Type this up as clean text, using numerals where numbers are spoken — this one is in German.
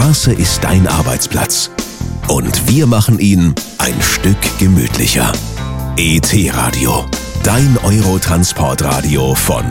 Straße ist dein Arbeitsplatz. Und wir machen ihn ein Stück gemütlicher. ET Radio, dein Eurotransportradio von